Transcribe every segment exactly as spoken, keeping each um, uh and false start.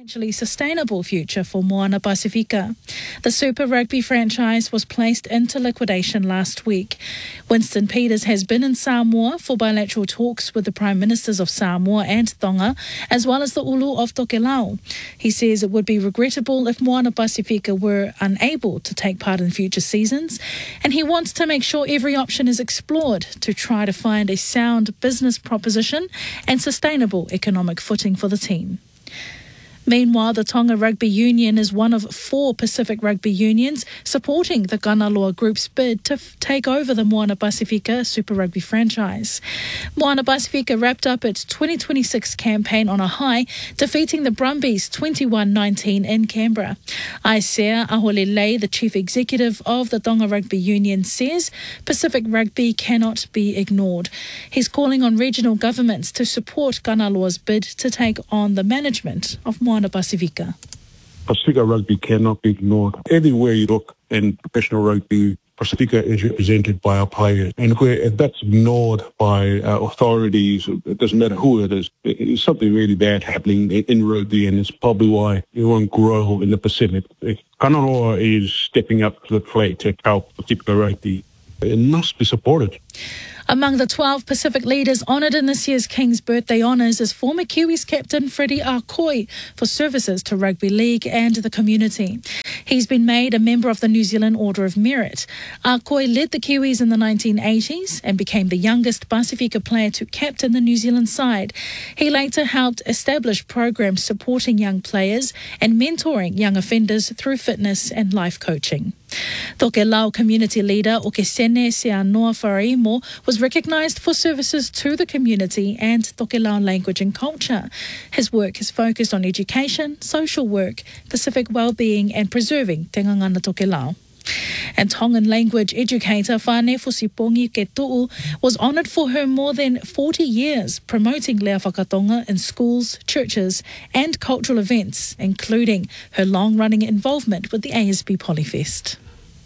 financially sustainable future for Moana Pasifika. The Super Rugby franchise was placed into liquidation last week. Winston Peters has been in Samoa for bilateral talks with the Prime Ministers of Samoa and Tonga, as well as the Ulu of Tokelau. He says it would be regrettable if Moana Pasifika were unable to take part in future seasons, and he wants to make sure every option is explored to try to find a sound business proposition and sustainable economic footing for the team. Meanwhile, the Tonga Rugby Union is one of four Pacific rugby unions supporting the Kanaloa Group's bid to f- take over the Moana Pasifika Super Rugby franchise. Moana Pasifika wrapped up its twenty twenty-six campaign on a high, defeating the Brumbies twenty-one nineteen in Canberra. Aisea Aholelei, the chief executive of the Tonga Rugby Union, says Pacific rugby cannot be ignored. He's calling on regional governments to support Kanaloa's bid to take on the management of Moana Pasifika. Pacifica rugby cannot be ignored. Everywhere you look in professional rugby, Pacifica is represented by our players. And where if that's ignored by uh, authorities, it doesn't matter who it is, there's something really bad happening in rugby, and it's probably why you won't grow in the Pacific. Kanaloa is stepping up to the plate to help Pacifica rugby. It must be supported. Among the twelve Pacific leaders honoured in this year's King's Birthday Honours is former Kiwis captain Freddie Arkoi for services to rugby league and the community. He's been made a member of the New Zealand Order of Merit. Arkoi led the Kiwis in the nineteen eighties and became the youngest Pasifika player to captain the New Zealand side. He later helped establish programs supporting young players and mentoring young offenders through fitness and life coaching. Tokelau community leader Okesene Seanoa Wharaimo was recognised for services to the community and Tokelau language and culture. His work is focused on education, social work, Pacific well-being and preserving Te Ngangana Tokelau. And Tongan language educator Whane Fosipongi Ketu'u was honoured for her more than forty years promoting Lea Whakatonga in schools, churches and cultural events, including her long-running involvement with the A S B Polyfest.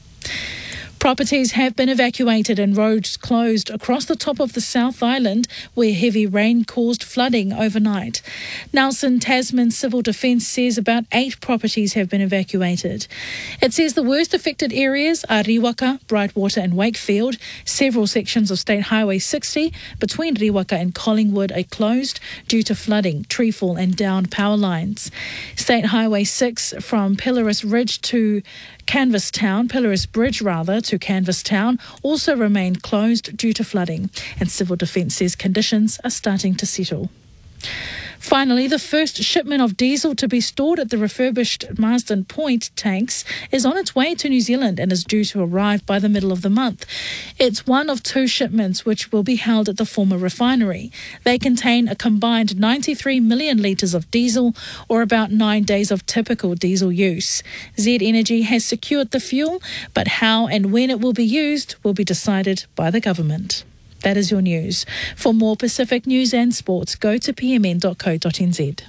Properties have been evacuated and roads closed across the top of the South Island where heavy rain caused flooding overnight. Nelson Tasman Civil Defence says about eight properties have been evacuated. It says the worst affected areas are Riwaka, Brightwater and Wakefield. Several sections of State Highway sixty between Riwaka and Collingwood are closed due to flooding, treefall and downed power lines. State Highway six from Pilaris Ridge to Canvastown, Pilaris Bridge rather, to Canvastown also remain closed due to flooding, and Civil Defence says conditions are starting to settle. Finally, the first shipment of diesel to be stored at the refurbished Marsden Point tanks is on its way to New Zealand and is due to arrive by the middle of the month. It's one of two shipments which will be held at the former refinery. They contain a combined ninety-three million litres of diesel, or about nine days of typical diesel use. Z Energy has secured the fuel, but how and when it will be used will be decided by the government. That is your news. For more Pacific news and sports, go to p m n dot co dot n z.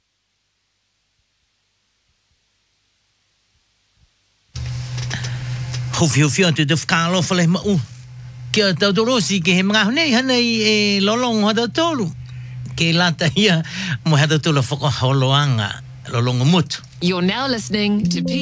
Hoeveel veel te de vkalo vele mau. Kia tau torosi ke he mga hone hana e lolong hada tolu. Ke lata ia mo hada tolu whakaholoanga lolong mut. You're now listening to P